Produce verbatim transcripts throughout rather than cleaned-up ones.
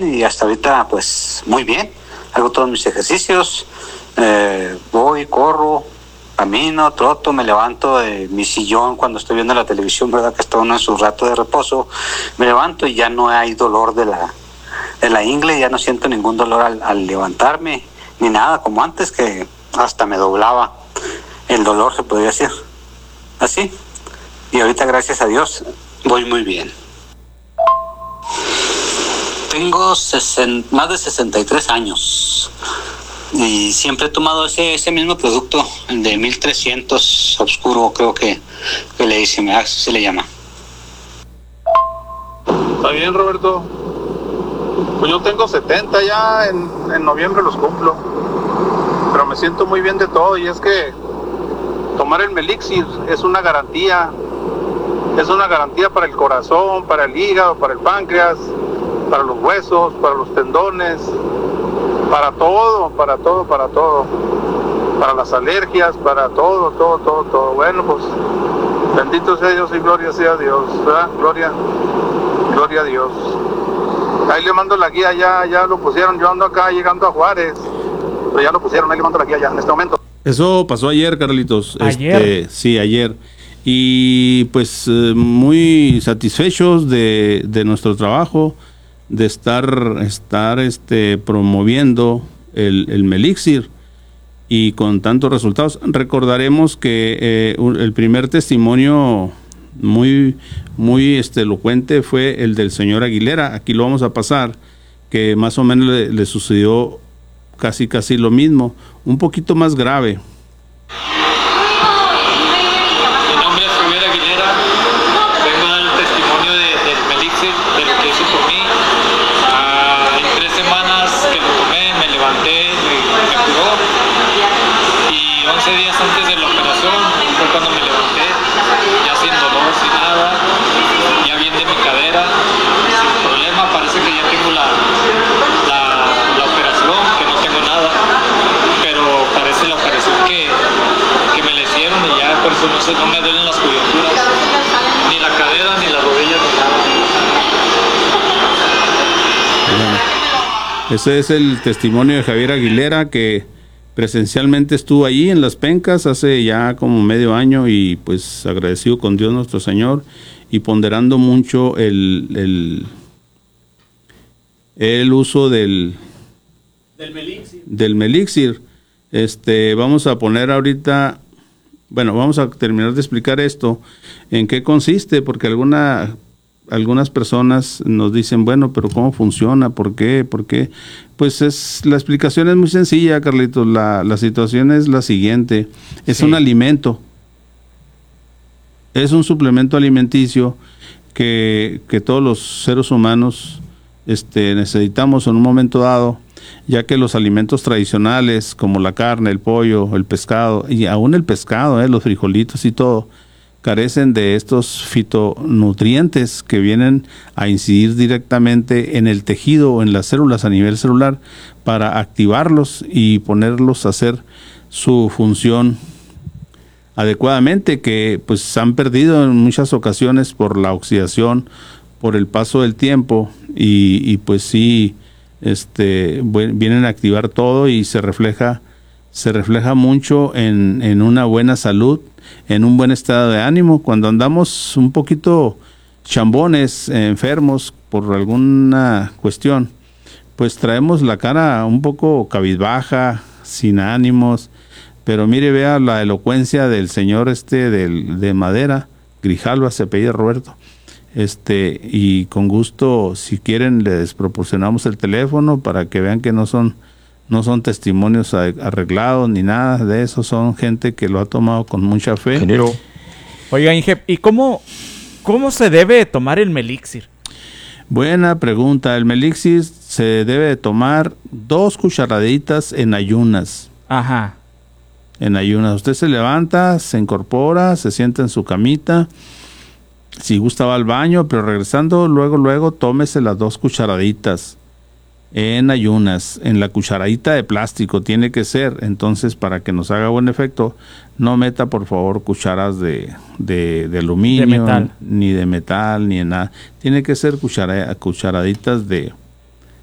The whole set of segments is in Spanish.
y hasta ahorita pues muy bien. Hago todos mis ejercicios, eh, voy, corro, camino, troto, me levanto de mi sillón cuando estoy viendo la televisión, verdad que está uno en su rato de reposo, me levanto y ya no hay dolor de la, de la ingle, ya no siento ningún dolor al, al levantarme, ni nada como antes, que hasta me doblaba el dolor, se podría decir, así. Y ahorita, gracias a Dios, voy muy bien. Tengo sesenta, más de sesenta y tres años y siempre he tomado ese, ese mismo producto, el de mil trescientos oscuro, creo que, que le dicen, así se le llama. Está bien, Roberto. Pues yo tengo setenta ya, en, en noviembre los cumplo, pero me siento muy bien de todo, y es que tomar el Melixir es una garantía, es una garantía para el corazón, para el hígado, para el páncreas, para los huesos, para los tendones, para todo, para todo, para todo, para las alergias, para todo, todo, todo, todo. Bueno, pues bendito sea Dios y gloria sea Dios, ¿verdad? Gloria, gloria a Dios. Ahí le mando la guía, ya, ya lo pusieron, yo ando acá llegando a Juárez, pero ya lo pusieron, ahí le mando la guía ya en este momento. Eso pasó ayer, Carlitos. ¿Ayer? Este, sí, ayer. Y pues eh, muy satisfechos de, de nuestro trabajo, de estar, estar este, promoviendo el, el Melixir y con tantos resultados. Recordaremos que eh, el primer testimonio muy, muy este, elocuente fue el del señor Aguilera. Aquí lo vamos a pasar, que más o menos le, le sucedió casi casi lo mismo, un poquito más grave. Mi nombre es Javier Aguilera, vengo a dar el testimonio de, del Melixir, de lo que hizo por mí. Ah, en tres semanas que lo tomé, me levanté, me, me curó, y once días antes de la operación fue cuando me levanté, ya sin dolor, sin nada, ya bien de mi cadera, sin problema. Parece que ya tengo la, la, la operación, que no tengo nada, pero parece la operación que, que me le hicieron, y ya por eso no, sé, no me duelen las coyunturas, ni la cadera, ni las rodillas, ni nada. Bueno, ese es el testimonio de Javier Aguilera, que presencialmente estuvo allí en Las Pencas hace ya como medio año, y pues agradecido con Dios nuestro Señor y ponderando mucho el, el, el uso del, Del Melixir. del Melixir. Este, vamos a poner ahorita, bueno, vamos a terminar de explicar esto, en qué consiste, porque alguna, algunas personas nos dicen, bueno, pero ¿cómo funciona? ¿Por qué? ¿Por qué? Pues es, la explicación es muy sencilla, Carlitos. La, la situación es la siguiente: es Sí. un alimento, es un suplemento alimenticio que, que todos los seres humanos este, necesitamos en un momento dado, ya que los alimentos tradicionales como la carne, el pollo, el pescado, y aún el pescado, eh, los frijolitos y todo, carecen de estos fitonutrientes que vienen a incidir directamente en el tejido o en las células a nivel celular para activarlos y ponerlos a hacer su función adecuadamente, que pues han perdido en muchas ocasiones por la oxidación, por el paso del tiempo, y, y pues sí, este, vienen a activar todo, y se refleja, se refleja mucho en, en una buena salud, en un buen estado de ánimo. Cuando andamos un poquito chambones, eh, enfermos por alguna cuestión, pues traemos la cara un poco cabizbaja, sin ánimos. Pero mire, vea la elocuencia del señor este del, de Madera, Grijalva, se apellida Roberto. Este, y con gusto, si quieren, les proporcionamos el teléfono para que vean que no son, no son testimonios arreglados ni nada de eso, son gente que lo ha tomado con mucha fe. Ingeniero. Oiga, Inge, ¿y cómo, cómo se debe tomar el Melixir? Buena pregunta. El Melixir se debe de tomar dos cucharaditas en ayunas. Ajá. En ayunas. Usted se levanta, se incorpora, se sienta en su camita. Si gusta va al baño, pero regresando luego, luego tómese las dos cucharaditas en ayunas, en la cucharadita de plástico tiene que ser. Entonces, para que nos haga buen efecto, no meta por favor cucharas de, de, de aluminio, De metal. ni de metal, ni de nada. Tiene que ser cuchara, cucharaditas de,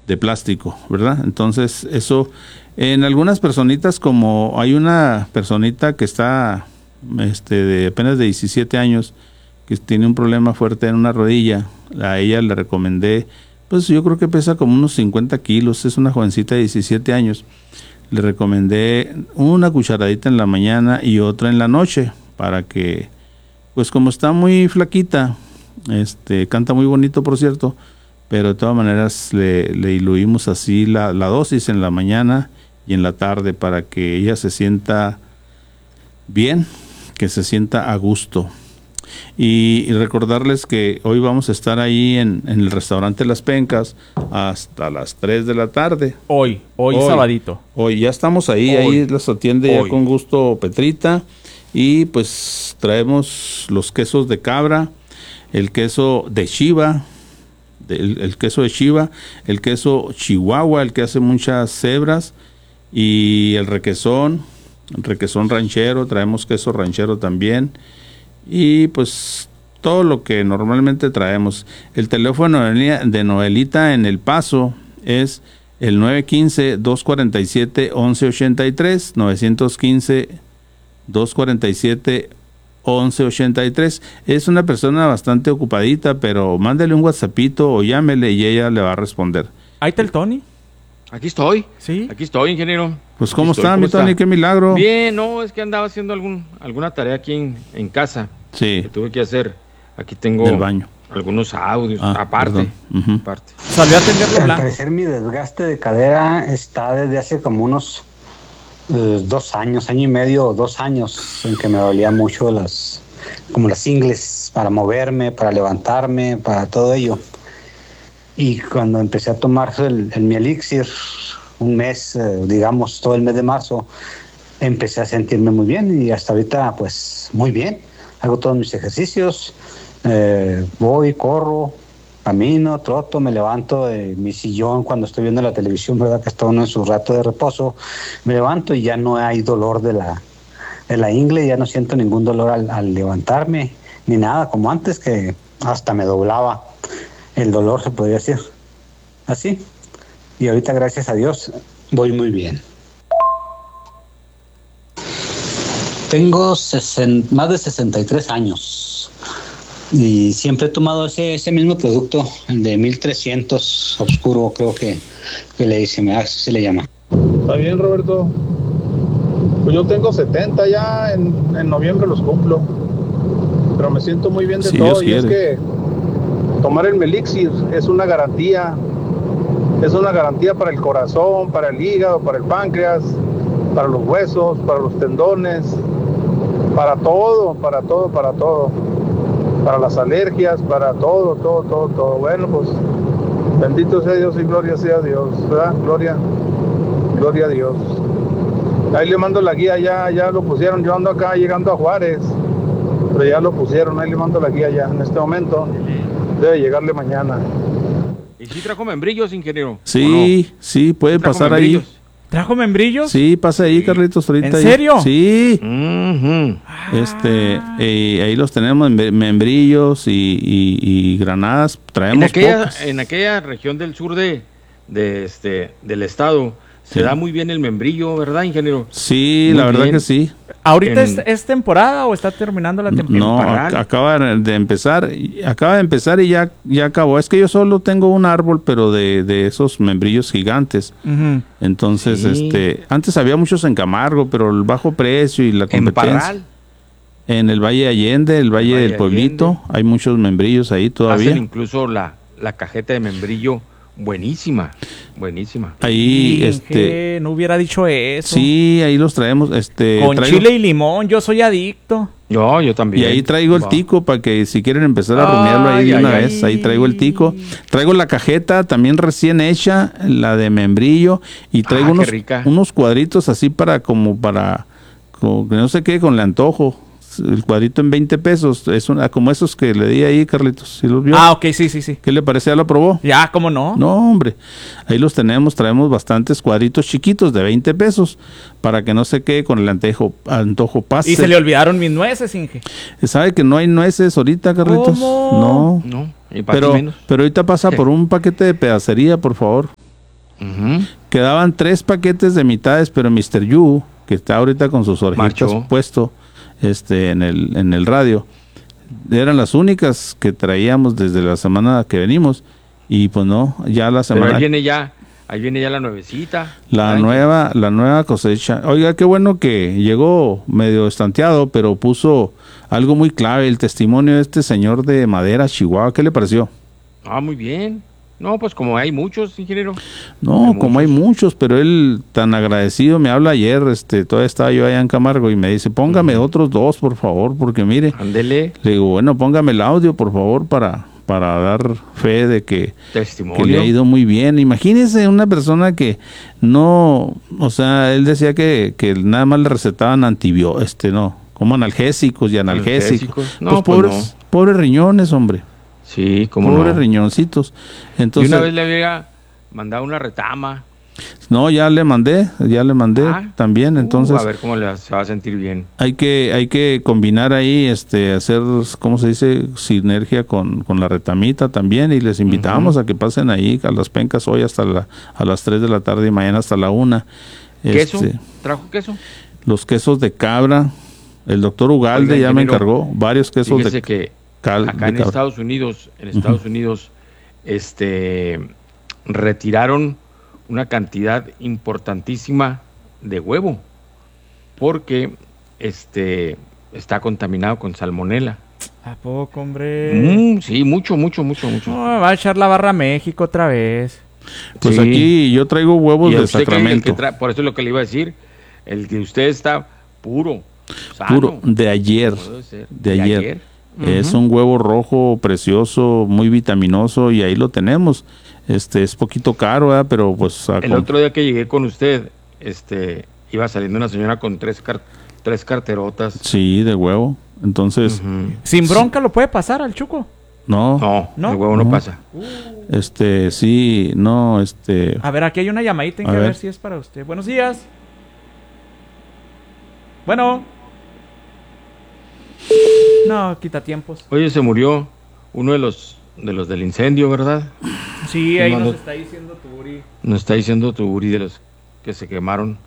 de plástico, ¿verdad? Entonces, eso, en algunas personitas, como hay una personita que está, este, de apenas de diecisiete años, que tiene un problema fuerte en una rodilla, a ella le recomendé, pues yo creo que pesa como unos cincuenta kilos, es una jovencita de diecisiete años, le recomendé una cucharadita en la mañana y otra en la noche, para que, pues como está muy flaquita, este, canta muy bonito por cierto, pero de todas maneras le, le diluimos así la, la dosis en la mañana y en la tarde para que ella se sienta bien, que se sienta a gusto. Y, y recordarles que hoy vamos a estar ahí en, en el restaurante Las Pencas hasta las tres de la tarde. Hoy, hoy, hoy sabadito. Hoy ya estamos ahí, hoy, ahí las atiende hoy. Ya con gusto Petrita. Y pues traemos los quesos de cabra, el queso de Chiva, El, el queso de Chiva, el queso Chihuahua, el que hace muchas cebras, y el requesón, el requesón ranchero, traemos queso ranchero también, y pues todo lo que normalmente traemos. El teléfono de Noelita en El Paso es el nueve uno cinco, dos cuatro siete, once ochenta y tres, nueve uno cinco, dos cuatro siete, once ochenta y tres. Es una persona bastante ocupadita, pero mándale un WhatsAppito o llámele y ella le va a responder. ¿Ahí está el Tony? Aquí estoy. Sí. Aquí estoy, ingeniero. Pues ¿cómo estoy, está, ¿cómo mi está? Tony? Qué milagro. Bien, no, es que andaba haciendo algún alguna tarea aquí en, en casa. Sí. Que tuve que hacer. Aquí tengo del baño. Algunos audios, ah, aparte. Uh-huh. aparte. Salió a atenderlo Al blanco. parecer mi desgaste de cadera está desde hace como unos eh, dos años, año y medio o dos años, en que me dolía mucho las, como las ingles para moverme, para levantarme, para todo ello. Y cuando empecé a tomar el, el mi elixir, un mes, eh, digamos, todo el mes de marzo, empecé a sentirme muy bien y hasta ahorita, pues, muy bien. Hago todos mis ejercicios, eh, voy, corro, camino, troto, me levanto de mi sillón cuando estoy viendo la televisión, ¿verdad? Que está uno en su rato de reposo, me levanto y ya no hay dolor de la, de la ingle, ya no siento ningún dolor al, al levantarme, ni nada, como antes que hasta me doblaba el dolor, se podría decir, así. Y ahorita, gracias a Dios, voy muy bien. Tengo sesen, más de sesenta y tres años y siempre he tomado ese, ese mismo producto, el de mil trescientos oscuro, creo que, que le dice, así se le llama. Está bien, Roberto. Pues yo tengo setenta ya, en, en noviembre los cumplo, pero me siento muy bien de sí, todo. Y quiere. Es que tomar el Melixir es una garantía, es una garantía para el corazón, para el hígado, para el páncreas, para los huesos, para los tendones, para todo, para todo, para todo, para las alergias, para todo, todo, todo, todo. Bueno, pues bendito sea Dios y gloria sea a Dios, ¿verdad? Gloria, gloria a Dios. Ahí le mando la guía, ya, ya lo pusieron, yo ando acá llegando a Juárez, pero ya lo pusieron, ahí le mando la guía ya, en este momento, debe llegarle mañana. ¿Y si trajo membrillos, ingeniero? Sí, no? sí, puede pasar ahí. ¿Trajo membrillos? Sí, pasa ahí, Carlitos, ahorita. ¿En ahí. serio? Sí. Uh-huh. Este, eh, ahí los tenemos, membrillos y, y, y granadas. Traemos en aquella, pocas. en aquella región del sur de, de este, del estado, se sí. da muy bien el membrillo, ¿verdad, ingeniero? Sí, muy la verdad bien. que sí. ¿Ahorita En... es, es temporada o está terminando la temporada? No, ac- acaba de empezar, acaba de empezar y ya, ya acabó. Es que yo solo tengo un árbol, pero de, de esos membrillos gigantes. Uh-huh. Entonces, sí. este, antes había muchos en Camargo, pero el bajo precio y la ¿En competencia. Parral? En el Valle de Allende, el Valle, el Valle del Pueblito, Allende. hay muchos membrillos ahí todavía. Hacen incluso la, la cajeta de membrillo buenísima, buenísima. Ahí, Sí, este, que no hubiera dicho eso. sí, ahí los traemos, este, Con traigo, chile y limón, yo soy adicto. Yo, yo también. y ahí traigo el Wow. tico para que si quieren empezar a rumiarlo ahí Ay, de ay, una ay. vez, ahí traigo el tico, traigo la cajeta también recién hecha, la de membrillo, y traigo Ah, qué unos, rica. unos cuadritos así para, como para, como que no sé qué, con el antojo. El cuadrito en veinte pesos, es una, como esos que le di ahí, Carlitos, ¿sí los vio? Ah, ok, sí, sí, sí. ¿Qué le parece? ¿Ya lo probó? Ya, ¿cómo no? No, hombre, ahí los tenemos, traemos bastantes cuadritos chiquitos de veinte pesos para que no se quede con el antejo, antojo pase. Y se le olvidaron mis nueces, Inge. ¿Sabe que no hay nueces ahorita, Carlitos? ¿Cómo? No. No, y para ti Pero, menos. pero ahorita pasa por un paquete de pedacería, por favor. Ujú. Quedaban tres paquetes de mitades, pero mister Yu, que está ahorita con sus orejitas Macho. puesto este, en, el, en el radio, eran las únicas que traíamos desde la semana que venimos. Y pues no, ya la Pero semana... ahí viene ya, ahí viene ya la nuevecita. La Ay, nueva, la nueva cosecha. Oiga, qué bueno que llegó medio estanteado, pero puso algo muy clave, el testimonio de este señor de Madera, Chihuahua. ¿Qué le pareció? Ah, muy bien. No, pues como hay muchos, ingeniero. No, Hay como hay muchos. muchos, pero él tan agradecido me habla ayer, este, todavía estaba yo allá en Camargo y me dice, póngame otros dos, por favor, porque mire, Ándele, le digo, bueno, póngame el audio, por favor, para, para dar fe de que, testimonio. que le ha ido muy bien. Imagínese una persona que no, o sea, él decía que, que nada más le recetaban antibióticos, este, no, como analgésicos y analgésicos. Analgésicos. No, pues pues pobres, pobres riñones, hombre, Sí, como pobres no. riñoncitos. Y Entonces, una vez le había mandado una retama. no, ya le mandé, ya le mandé Ah, también, uh, entonces a ver cómo le, se va a sentir bien. hay que hay que combinar ahí, este, hacer, ¿cómo se dice? Sinergia con, con la retamita también, y les invitamos Ujú. a que pasen ahí a las pencas hoy hasta la, a las tres de la tarde y mañana hasta la una. ¿Queso? Este, ¿Trajo queso? los quesos de cabra, el doctor Ugalde Oiga, ya me ingeniero, encargó varios quesos Fíjese de, que cal- acá de en cabra. Estados Unidos, en Estados Unidos, este, retiraron una cantidad importantísima de huevo, porque este está contaminado con salmonela. ¿A poco, hombre? Mm, sí, mucho, mucho, mucho, mucho. No, me va a echar la barra a México otra vez. Pues Sí. aquí yo traigo huevos Y a de usted que- Sacramento, que tra- por eso es lo que le iba a decir. El que usted está puro, sano. puro, de ayer. Puede ser. de ayer. Es Ujú. un huevo rojo precioso, muy vitaminoso, y ahí lo tenemos. Este es poquito caro, ¿verdad? Pero pues a El com- otro día que llegué con usted, este, iba saliendo una señora con tres, car- tres carterotas. sí, de huevo. Entonces, Ujú. Sin bronca lo puede pasar al Chuco. no, No, ¿No? el huevo no, No. pasa. este, sí, no, este, A ver, aquí hay una llamadita en A que a ver. ver si es para usted. Buenos días. Bueno. No, quita tiempos. Oye, se murió uno de los de los del incendio, ¿verdad? Sí, ahí No, nos no. está diciendo Turi. Nos está diciendo tu Uri de los que se quemaron.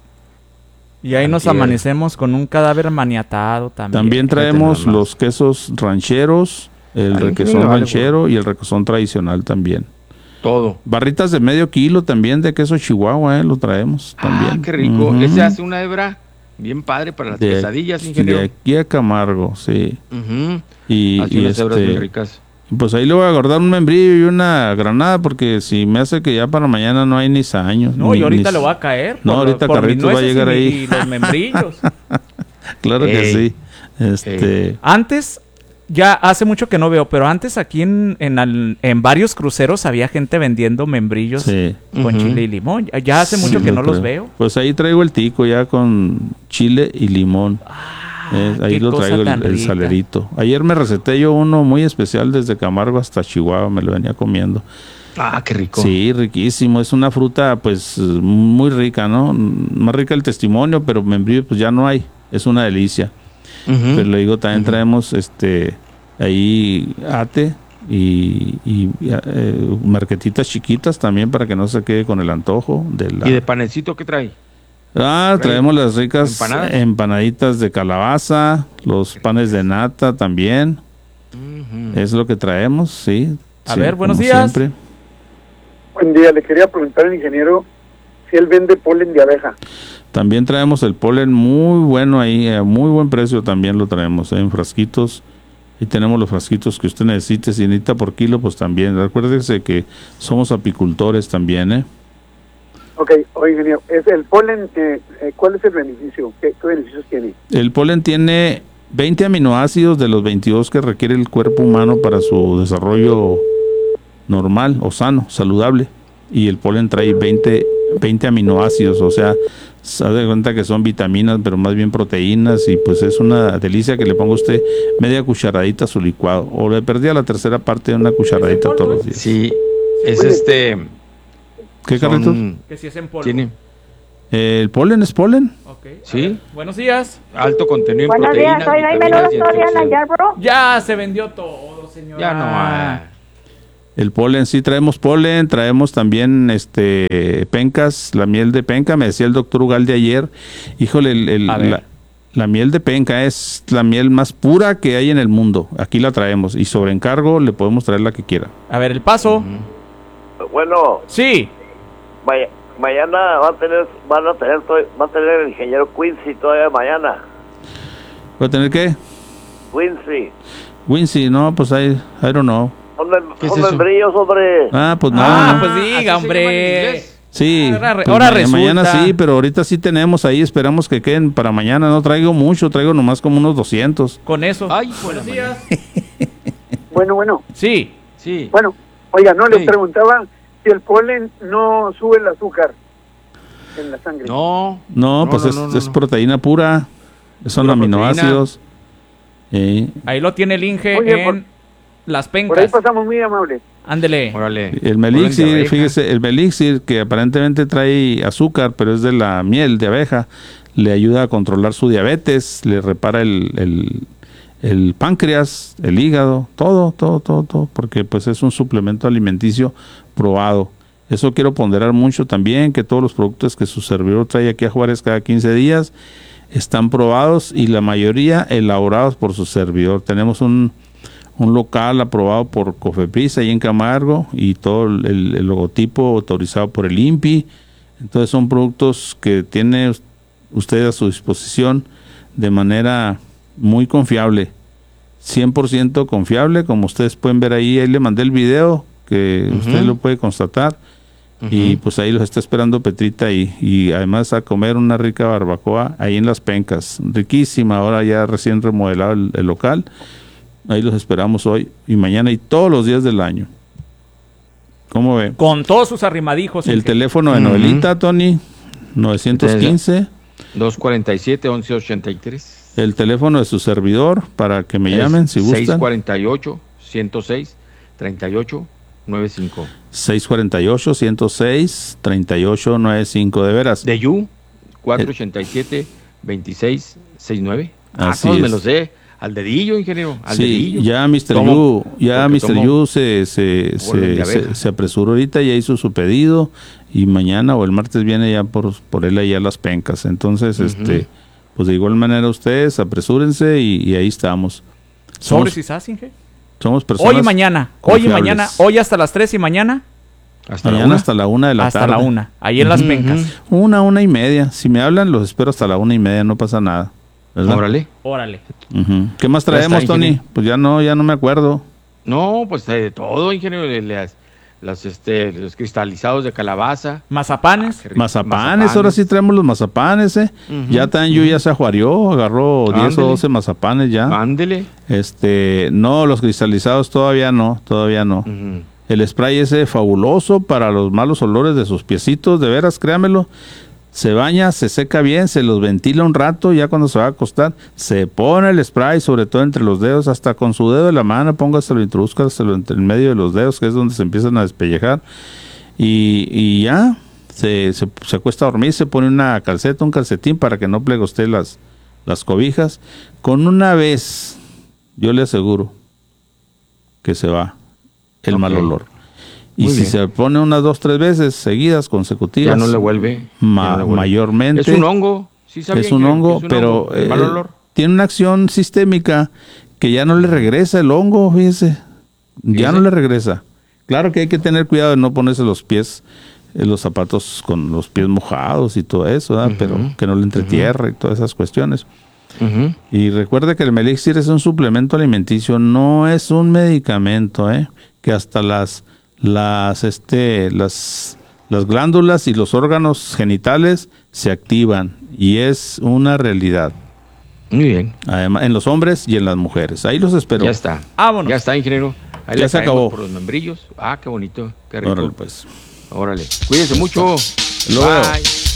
Y ahí nos Antier. amanecemos con un cadáver maniatado también. también fíjate traemos nada más. los quesos rancheros, el Ay, requesón mira, vale, ranchero y el requesón tradicional también. Todo. Barritas de medio kilo también de queso Chihuahua, eh, lo traemos también. Ah, qué rico. Ujú. Ese hace una hebra bien padre para las de, quesadillas, de ingeniero. aquí a Camargo, sí. Ujú. Y, Hace y unas hebras este, muy ricas. pues ahí le voy a guardar un membrillo y una granada, porque si me hace que ya para mañana no hay ni años. No, y ahorita le va a caer. No, por- ahorita por mis Carlitos va a nueces llegar y, ahí. y los membrillos. Claro que Ey. sí. Este, Antes, ya hace mucho que no veo, pero antes aquí en, en, al- en varios cruceros había gente vendiendo membrillos sí. con Ujú. chile y limón. Ya- Ya hace mucho Sí, que yo no los creo. veo. Pues ahí traigo el tico ya con chile y limón. Eh, ahí qué lo cosa traigo el, tan el rica. salerito. Ayer me receté yo uno muy especial desde Camargo hasta Chihuahua, me lo venía comiendo. Ah, qué rico. Sí, riquísimo. Es una fruta pues muy rica, ¿no? Más rica el testimonio, pero membrillo pues ya no hay. Es una delicia. Ujú. Pero le digo, también traemos este ahí ate y, y, eh, marquetitas chiquitas también para que no se quede con el antojo de la... ¿Y de panecito qué trae? Ah, trae traemos las ricas empanadas? empanaditas de calabaza, los panes de nata también. Ujú. Es lo que traemos, sí. A sí, ver, buenos como días. siempre. Buen día, le quería preguntar al ingeniero si él vende polen de abeja. También traemos el polen muy bueno ahí, a muy buen precio también lo traemos, ¿eh? En frasquitos. Y tenemos los frasquitos que usted necesite, si necesita por kilo, pues también. Recuérdese que somos apicultores también, ¿eh? Ok, oye ingeniero, es el polen, eh, eh, ¿cuál es el beneficio? ¿Qué, qué beneficios tiene? El polen tiene veinte aminoácidos de los veintidós que requiere el cuerpo humano para su desarrollo normal o sano, saludable. Y el polen trae veinte, veinte aminoácidos, o sea, se da cuenta que son vitaminas, pero más bien proteínas, y pues es una delicia que le ponga usted media cucharadita a su licuado, o le perdía la tercera parte de una cucharadita todos los días. Sí, es este. ¿Qué, son- Carlitos? Que si es en polvo. Tiene, Eh, ¿El polen es polen? Ok, a Sí. ver. Buenos días. alto contenido en Buenos proteínas. días, soy Jaime vitaminas López y Soriana, antioxidantes. ya, bro. Ya se vendió todo, señora. Ya no hay. El polen, sí, traemos polen, traemos también este pencas, la miel de penca, me decía el doctor Ugalde ayer, híjole, el, el, la, la miel de penca es la miel más pura que hay en el mundo, aquí la traemos, y sobre encargo le podemos traer la que quiera. A ver, el paso. Uh-huh. Bueno. Sí. Ma mañana va a tener, van a tener, va a tener el ingeniero Quincy todavía mañana. ¿Va a tener qué? Quincy. Quincy, no, pues I, I don't know. Son, mem son membrillos, hombre. Ah, pues no. Ah, pues diga, hombre. Sí, ahora, pues ahora ma resulta. Mañana sí, pero ahorita sí tenemos ahí, esperamos que queden para mañana. No traigo mucho, traigo nomás como unos doscientos. Con eso. Ay, buenos días. Bueno, bueno. Sí. Sí. Bueno, oiga, no, Sí. les preguntaba si el polen no sube el azúcar en la sangre. No. No, no pues no, es, no, no, es no. proteína pura, son Pura aminoácidos. Eh, Ahí lo tiene el Inge Oye, en por- las Por ahí pencas. pasamos muy amables. Ándele. Órale. el Polen de melixir, abeja. fíjese, el melixir que aparentemente trae azúcar, pero es de la miel de abeja, le ayuda a controlar su diabetes, le repara el, el, el páncreas, el hígado, todo, todo, todo, todo, porque pues es un suplemento alimenticio probado. Eso quiero ponderar mucho también, que todos los productos que su servidor trae aquí a Juárez cada quince días están probados y la mayoría elaborados por su servidor. Tenemos un, un local aprobado por Cofepris ahí en Camargo y todo el, el logotipo autorizado por el I N P I. Entonces son productos que tiene usted a su disposición de manera muy confiable, cien por ciento confiable, como ustedes pueden ver ahí. Ahí le mandé el video que Uh-huh. usted lo puede constatar. Uh-huh. Y pues ahí los está esperando Petrita y, y además a comer una rica barbacoa ahí en Las Pencas, riquísima, ahora ya recién remodelado el, el local. Ahí los esperamos hoy y mañana y todos los días del año. ¿Cómo ve? Con todos sus arrimadijos. El Inge. teléfono de Ujú. Noelita, Tony, novecientos quince. dos cuarenta y siete, once ochenta y tres. El teléfono de su servidor para que me llamen si seis gustan. cuarenta y ocho, ciento seis, treinta y ocho, noventa y cinco. seis cuarenta y ocho, ciento seis, treinta y ocho noventa y cinco, de veras. De You, cuatro ochenta y siete, veintiséis, sesenta y nueve. Ah, Así todos me es. los sé. Al dedillo, ingeniero. Al Sí, dedillo. ya mister Tomo, Yu, ya porque mister tomo Yu se, se, polen de se, abeja. se, se apresuró ahorita, ya hizo su pedido y mañana o el martes viene ya por, por él allá a Las Pencas. Entonces, Ujú. este, pues de igual manera ustedes apresúrense y, y ahí estamos. Sobres Somos, y sas, Inge. somos personas Hoy y mañana. Hoy y confiables. mañana. Hoy hasta las tres y mañana Hasta Mañana la una. hasta la una de la hasta tarde. la una. Ahí en las Ujú, pencas. ujú. Una, una y media. Si me hablan, los espero hasta la una y media, no pasa nada. ¿Verdad? Órale. Órale. Ujú. ¿Qué más Ya traemos, está, Tony? ingeniero. Pues ya no, ya no me acuerdo. No, pues eh, todo, ingeniero. le- Las, las, este, los cristalizados de calabaza. Mazapanes. Qué rico. Mazapanes, ahora sí traemos los mazapanes, ¿eh? Ujú, Ya Tanyu ya se ajuarió, agarró diez Ándele. o doce mazapanes ya. Ándele. Este, no, los cristalizados todavía no, todavía no. Ujú. El spray ese fabuloso para los malos olores de sus piecitos, de veras, créamelo. Se baña, se seca bien, se los ventila un rato, ya cuando se va a acostar, se pone el spray, sobre todo entre los dedos, hasta con su dedo de la mano, póngaselo, introduzcaselo entre el medio de los dedos, que es donde se empiezan a despellejar. Y, y ya, se, se, se acuesta a dormir, se pone una calceta, un calcetín para que no plegue usted las, las cobijas. Con una vez, yo le aseguro que se va el Ok. mal olor. Y Muy si bien. se pone unas dos, tres veces seguidas, consecutivas, Ya no le vuelve. ma- ya no le vuelve. mayormente Es un hongo. Sí sabía es un que- hongo, que es un pero hongo, el mal eh, olor. tiene una acción sistémica que ya no le regresa el hongo, fíjese. Ya Fíjese. no le regresa. Claro que hay que tener cuidado de no ponerse los pies, eh, los zapatos con los pies mojados y todo eso, ¿verdad? Ujú. Pero que no le entre tierra y todas esas cuestiones. Ujú. Y recuerde que el Melixir es un suplemento alimenticio, no es un medicamento, ¿eh? Que hasta las las este las las glándulas y los órganos genitales se activan y es una realidad. Muy bien. Además, en los hombres y en las mujeres. Ahí los espero. Ya está. Vámonos. Ya está, ingeniero. Ahí Ya le se caemos acabó. por los membrillos. Ah, qué bonito. Qué rico. Órale, pues. Órale. Cuídese mucho. Lo veo. Bye.